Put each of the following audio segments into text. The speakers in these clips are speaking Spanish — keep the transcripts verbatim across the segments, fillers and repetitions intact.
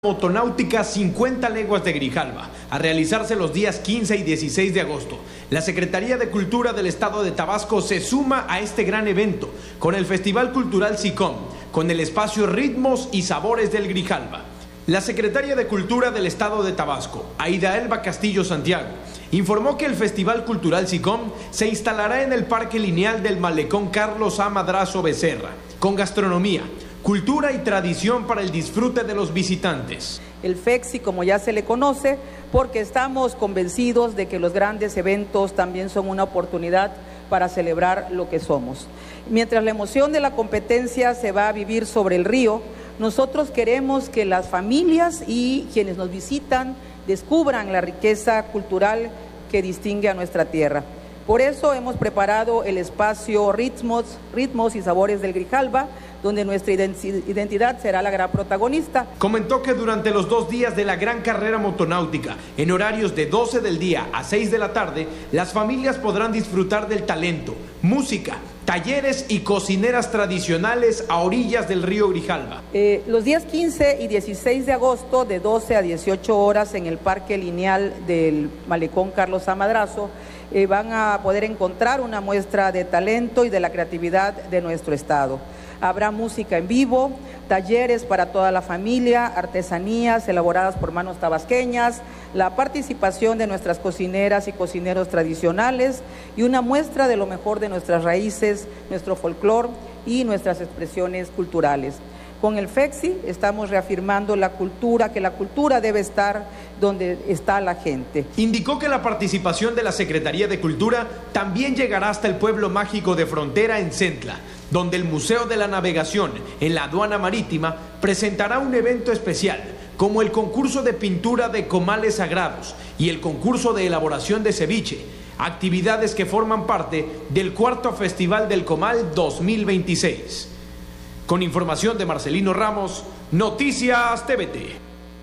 Motonáutica cincuenta leguas de Grijalva, a realizarse los días quince y dieciséis de agosto. La Secretaría de Cultura del Estado de Tabasco se suma a este gran evento con el Festival Cultural SICOM, con el espacio Ritmos y Sabores del Grijalva. La Secretaria de Cultura del Estado de Tabasco, Aida Elba Castillo Santiago, informó que el Festival Cultural SICOM se instalará en el Parque Lineal del Malecón Carlos A. Madrazo Becerra, con gastronomía, cultura y tradición para el disfrute de los visitantes. El FEXI, como ya se le conoce, porque estamos convencidos de que los grandes eventos también son una oportunidad para celebrar lo que somos. Mientras la emoción de la competencia se va a vivir sobre el río, nosotros queremos que las familias y quienes nos visitan descubran la riqueza cultural que distingue a nuestra tierra. Por eso hemos preparado el espacio Ritmos, Ritmos y Sabores del Grijalva, donde nuestra identidad será la gran protagonista. Comentó que durante los dos días de la gran carrera motonáutica, en horarios de doce del día a seis de la tarde, las familias podrán disfrutar del talento, música, talleres y cocineras tradicionales a orillas del río Grijalva. Eh, los días quince y dieciséis de agosto, de doce a dieciocho horas, en el Parque Lineal del Malecón Carlos A. Madrazo, eh, van a poder encontrar una muestra de talento y de la creatividad de nuestro estado. Habrá música en vivo, talleres para toda la familia, artesanías elaboradas por manos tabasqueñas, la participación de nuestras cocineras y cocineros tradicionales y una muestra de lo mejor de nuestras raíces, nuestro folclor y nuestras expresiones culturales. Con el FEXI estamos reafirmando la cultura, que la cultura debe estar donde está la gente. Indicó que la participación de la Secretaría de Cultura también llegará hasta el pueblo mágico de Frontera en Centla, donde el Museo de la Navegación en la Aduana Marítima presentará un evento especial, como el concurso de pintura de comales sagrados y el concurso de elaboración de ceviche, actividades que forman parte del cuarto Festival del Comal dos mil veintiséis. Con información de Marcelino Ramos, Noticias T V T.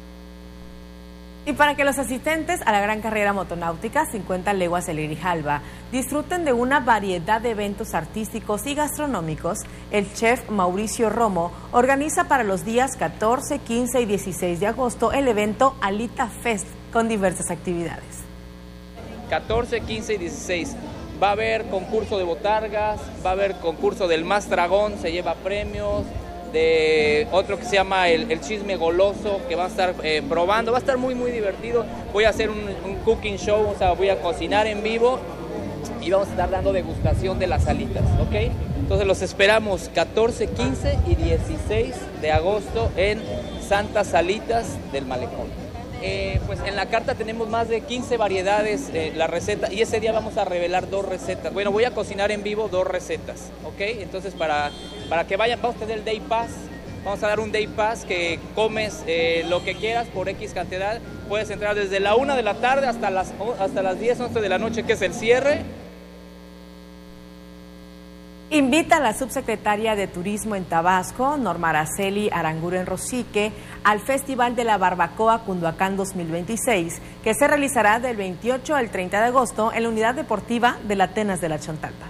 Y para que los asistentes a la gran carrera motonáutica cincuenta leguas del Grijalva disfruten de una variedad de eventos artísticos y gastronómicos, el chef Mauricio Romo organiza para los días catorce, quince y dieciséis de agosto el evento Alita Fest con diversas actividades. catorce, quince y dieciséis. Va a haber concurso de botargas, va a haber concurso del más dragón, se lleva premios, de otro que se llama el, el chisme goloso, que va a estar eh, probando, va a estar muy muy divertido. Voy a hacer un, un cooking show, o sea, voy a cocinar en vivo y vamos a estar dando degustación de las alitas, ¿ok? Entonces los esperamos catorce, quince y dieciséis de agosto en Santas Alitas del Malecón. Eh, pues en la carta tenemos más de quince variedades, eh, la receta, y ese día vamos a revelar dos recetas. Bueno, voy a cocinar en vivo dos recetas, ¿ok? Entonces para, para que vayan, vamos a tener el Day Pass, vamos a dar un Day Pass que comes eh, lo que quieras por X cantidad. Puedes entrar desde la una de la tarde hasta las, hasta las diez, once de la noche, que es el cierre. Invita a la subsecretaria de Turismo en Tabasco, Norma Araceli Aranguren Rosique, al Festival de la Barbacoa Cunduacán dos mil veintiséis, que se realizará del veintiocho al treinta de agosto en la Unidad Deportiva de la Atenas de la Chontalpa.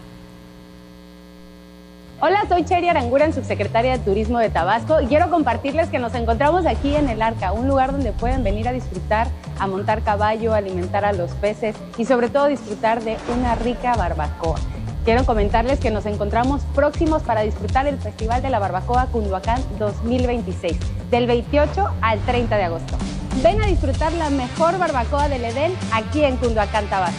Hola, soy Cheri Aranguren, subsecretaria de Turismo de Tabasco, y quiero compartirles que nos encontramos aquí en El Arca, un lugar donde pueden venir a disfrutar, a montar caballo, alimentar a los peces y sobre todo disfrutar de una rica barbacoa. Quiero comentarles que nos encontramos próximos para disfrutar el Festival de la Barbacoa Cunduacán dos mil veintiséis, del veintiocho al treinta de agosto. Ven a disfrutar la mejor barbacoa del Edén aquí en Cunduacán, Tabasco.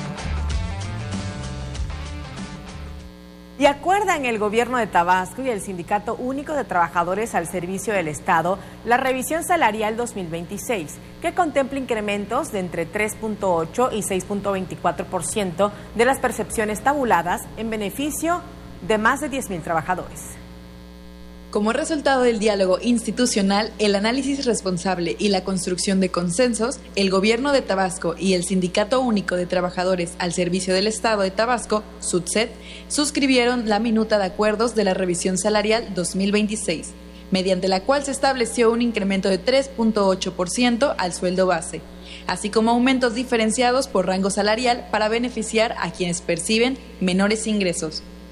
Y acuerdan el Gobierno de Tabasco y el Sindicato Único de Trabajadores al Servicio del Estado la revisión salarial dos mil veintiséis, que contempla incrementos de entre tres punto ocho y seis punto veinticuatro por ciento de las percepciones tabuladas en beneficio de más de diez mil trabajadores. Como resultado del diálogo institucional, el análisis responsable y la construcción de consensos, el Gobierno de Tabasco y el Sindicato Único de Trabajadores al Servicio del Estado de Tabasco, SUTSET, suscribieron la minuta de acuerdos de la revisión salarial dos mil veintiséis, mediante la cual se estableció un incremento de tres punto ocho por ciento al sueldo base, así como aumentos diferenciados por rango salarial para beneficiar a quienes perciben menores ingresos.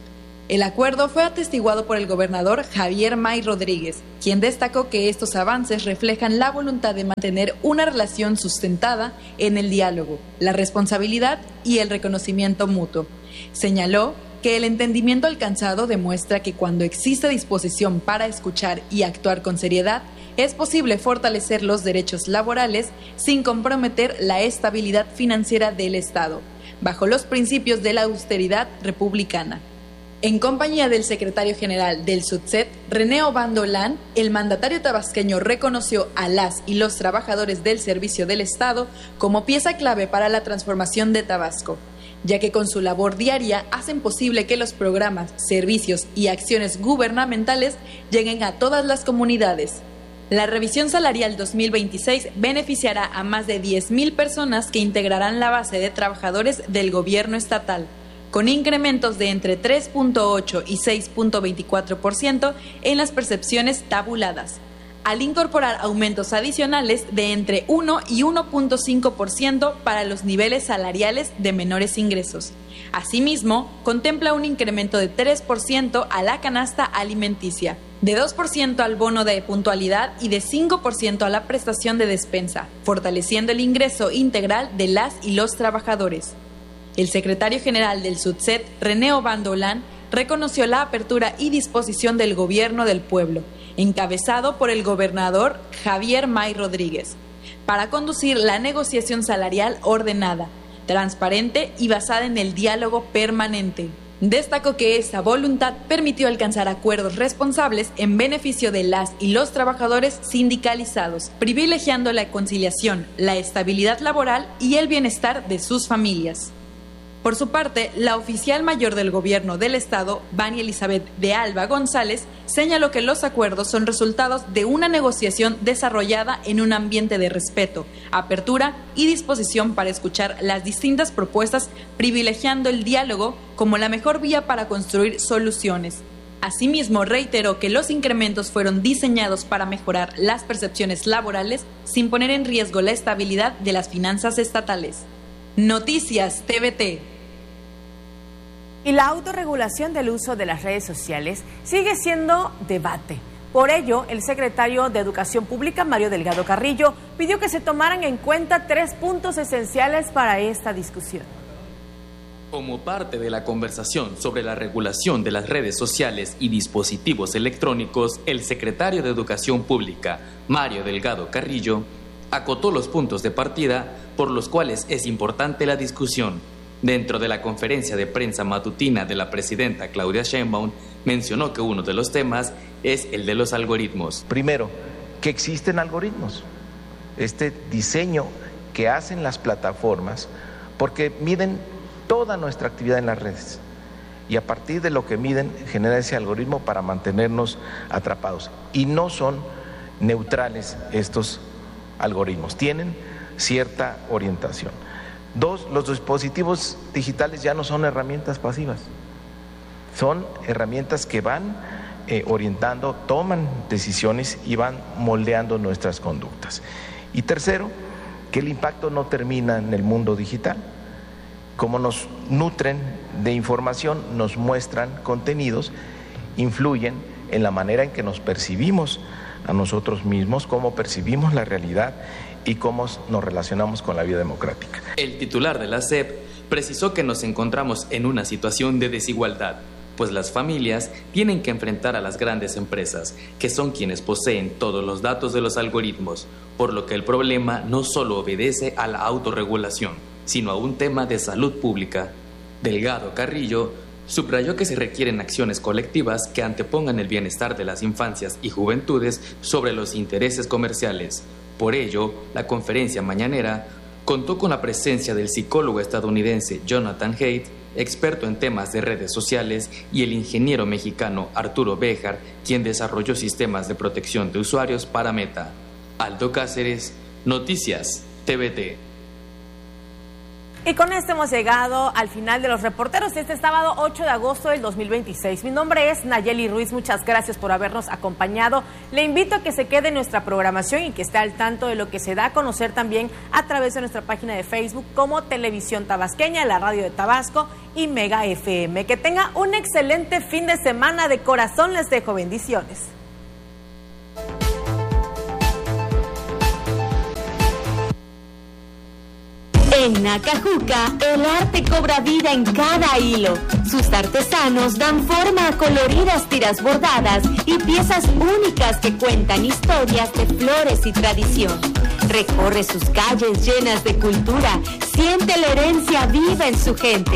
El acuerdo fue atestiguado por el gobernador Javier May Rodríguez, quien destacó que estos avances reflejan la voluntad de mantener una relación sustentada en el diálogo, la responsabilidad y el reconocimiento mutuo. Señaló que el entendimiento alcanzado demuestra que cuando existe disposición para escuchar y actuar con seriedad, es posible fortalecer los derechos laborales sin comprometer la estabilidad financiera del Estado, bajo los principios de la austeridad republicana. En compañía del secretario general del SUTCET, René Obando Olán, el mandatario tabasqueño reconoció a las y los trabajadores del servicio del Estado como pieza clave para la transformación de Tabasco, ya que con su labor diaria hacen posible que los programas, servicios y acciones gubernamentales lleguen a todas las comunidades. La revisión salarial dos mil veintiséis beneficiará a más de diez mil personas que integrarán la base de trabajadores del gobierno estatal, con incrementos de entre tres punto ocho y seis punto veinticuatro por ciento en las percepciones tabuladas, al incorporar aumentos adicionales de entre uno y uno punto cinco por ciento para los niveles salariales de menores ingresos. Asimismo, contempla un incremento de tres por ciento a la canasta alimenticia, de dos por ciento al bono de puntualidad y de cinco por ciento a la prestación de despensa, fortaleciendo el ingreso integral de las y los trabajadores. El secretario general del SUTCET, René Obando Olán, reconoció la apertura y disposición del gobierno del pueblo, encabezado por el gobernador Javier May Rodríguez, para conducir la negociación salarial ordenada, transparente y basada en el diálogo permanente. Destacó que esa voluntad permitió alcanzar acuerdos responsables en beneficio de las y los trabajadores sindicalizados, privilegiando la conciliación, la estabilidad laboral y el bienestar de sus familias. Por su parte, la oficial mayor del gobierno del estado, Vania Elizabeth de Alba González, señaló que los acuerdos son resultados de una negociación desarrollada en un ambiente de respeto, apertura y disposición para escuchar las distintas propuestas, privilegiando el diálogo como la mejor vía para construir soluciones. Asimismo, reiteró que los incrementos fueron diseñados para mejorar las percepciones laborales sin poner en riesgo la estabilidad de las finanzas estatales. Noticias T V T. Y la autorregulación del uso de las redes sociales sigue siendo debate. Por ello, el secretario de Educación Pública, Mario Delgado Carrillo, pidió que se tomaran en cuenta tres puntos esenciales para esta discusión. Como parte de la conversación sobre la regulación de las redes sociales y dispositivos electrónicos, el secretario de Educación Pública, Mario Delgado Carrillo, acotó los puntos de partida por los cuales es importante la discusión. Dentro de la conferencia de prensa matutina de la presidenta Claudia Sheinbaum, mencionó que uno de los temas es el de los algoritmos. Primero, que existen algoritmos, este diseño que hacen las plataformas, porque miden toda nuestra actividad en las redes y a partir de lo que miden genera ese algoritmo para mantenernos atrapados. Y no son neutrales estos algoritmos, tienen cierta orientación. Dos, los dispositivos digitales ya no son herramientas pasivas, son herramientas que van eh, orientando, toman decisiones y van moldeando nuestras conductas. Y tercero, que el impacto no termina en el mundo digital. Como nos nutren de información, nos muestran contenidos, influyen en la manera en que nos percibimos a nosotros mismos, cómo percibimos la realidad y cómo nos relacionamos con la vida democrática. El titular de la S E P precisó que nos encontramos en una situación de desigualdad, pues las familias tienen que enfrentar a las grandes empresas, que son quienes poseen todos los datos de los algoritmos, por lo que el problema no solo obedece a la autorregulación, sino a un tema de salud pública. Delgado Carrillo subrayó que se requieren acciones colectivas que antepongan el bienestar de las infancias y juventudes sobre los intereses comerciales. Por ello, la conferencia mañanera contó con la presencia del psicólogo estadounidense Jonathan Haidt, experto en temas de redes sociales, y el ingeniero mexicano Arturo Béjar, quien desarrolló sistemas de protección de usuarios para Meta. Aldo Cáceres, Noticias T V T. Y con esto hemos llegado al final de los reporteros este sábado ocho de agosto del dos mil veintiséis. Mi nombre es Nayeli Ruiz, muchas gracias por habernos acompañado. Le invito a que se quede en nuestra programación y que esté al tanto de lo que se da a conocer también a través de nuestra página de Facebook como Televisión Tabasqueña, la radio de Tabasco y Mega F M. Que tenga un excelente fin de semana. De corazón les dejo bendiciones. En Nacajuca, el arte cobra vida en cada hilo. Sus artesanos dan forma a coloridas tiras bordadas y piezas únicas que cuentan historias de flores y tradición. Recorre sus calles llenas de cultura, siente la herencia viva en su gente.